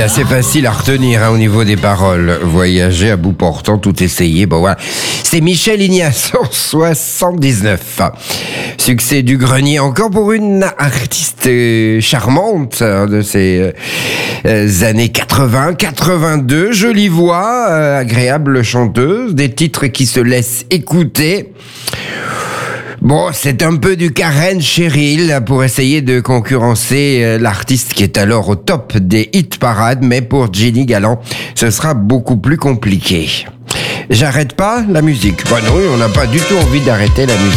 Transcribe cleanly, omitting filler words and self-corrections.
assez facile à retenir au niveau des paroles. Voyager à bout portant, tout essayer. Bon voilà. C'est Michel Ignace en 79. Succès du grenier encore pour une artiste charmante de ces années 80, 82. Jolie voix, agréable chanteuse, des titres qui se laissent écouter. Bon, c'est un peu du Karen Cheryl pour essayer de concurrencer l'artiste qui est alors au top des hit parades, mais pour Jenny Galland, ce sera beaucoup plus compliqué. J'arrête pas la musique. Bah non, on n'a pas du tout envie d'arrêter la musique.